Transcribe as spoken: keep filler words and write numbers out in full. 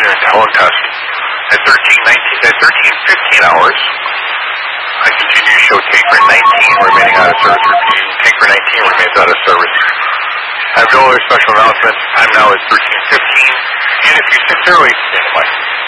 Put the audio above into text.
engineer in Helen test. At thirteen nineteen, at thirteen fifteen hours, I continue to show Tanker nineteen remaining out of service. Repeating, Tanker nineteen remains out of service. I have no other special announcement. Time now is thirteen fifteen. And if you sincerely, stand by.